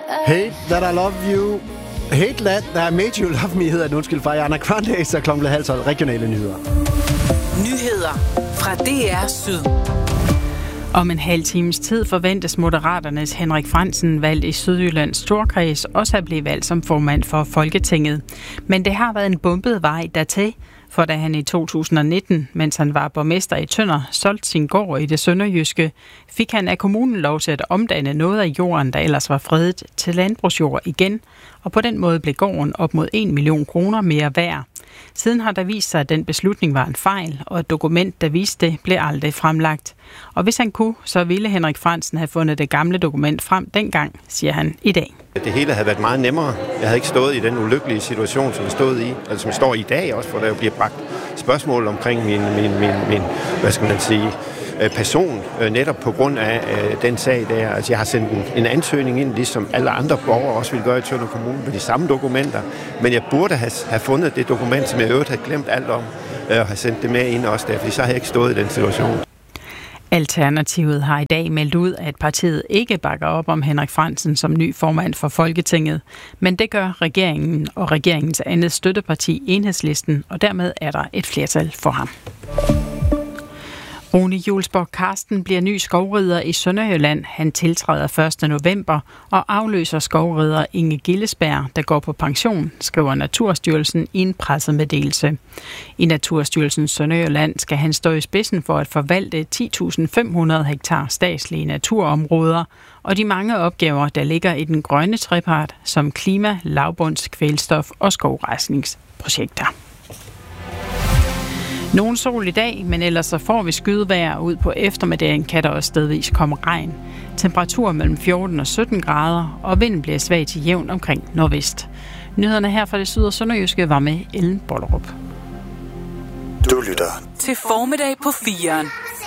Hate That I Love You. Hate That I Made You Love Me hedder den. Undskyld fra Anna Kvarnæs, så klokken 12:30 regionale nyheder. Nyheder fra DR Syd. Om en halv times tid forventes Moderaternes Henrik Frandsen, valgt i Sydjyllands Storkreds, også at blive valgt som formand for Folketinget. Men det har været en bumpet vej dertil, for da han i 2019, mens han var borgmester i Tønder, solgte sin gård i det sønderjyske, fik han af kommunen lov til at omdanne noget af jorden, der ellers var fredet, til landbrugsjord igen, og på den måde blev gården op mod 1 million kroner mere værd. Siden har der vist sig, at den beslutning var en fejl, og et dokument, der viste det, blev aldrig fremlagt. Og hvis han kunne, så ville Henrik Frandsen have fundet det gamle dokument frem dengang, siger han i dag. Det hele havde været meget nemmere. Jeg havde ikke stået i den ulykkelige situation, som jeg stod i, altså som jeg står i dag også, hvor der jo bliver bragt spørgsmål omkring min hvad skal man sige, person, netop på grund af den sag der. Altså jeg har sendt en ansøgning ind, ligesom alle andre borgere også ville gøre i Tønder Kommune, med de samme dokumenter. Men jeg burde have fundet det dokument, som jeg øvrigt havde glemt alt om, og have sendt det med ind også der, fordi så har jeg ikke stået i den situation. Alternativet har i dag meldt ud, at partiet ikke bakker op om Henrik Frandsen som ny formand for Folketinget. Men det gør regeringen og regeringens andet støtteparti Enhedslisten, og dermed er der et flertal for ham. Rune Julesborg Carsten bliver ny skovrider i Sønderjylland. Han tiltræder 1. november og afløser skovrider Inge Gillesberg, der går på pension, skriver Naturstyrelsen i en pressemeddelelse. I Naturstyrelsens Sønderjylland skal han stå i spidsen for at forvalte 10.500 hektar statslige naturområder og de mange opgaver, der ligger i den grønne trepart, som klima, lavbunds, kvælstof og skovrejsningsprojekter. Nogen sol i dag, men ellers så får vi skydevejr. Ud på eftermiddagen kan der også stedvis komme regn. Temperatur mellem 14 og 17 grader, og vinden bliver svag til jævn omkring nordvest. Nyhederne her fra det syd- og sønderjyske var med Ellen Bollerup. Du lytter til Formiddag på 4'eren.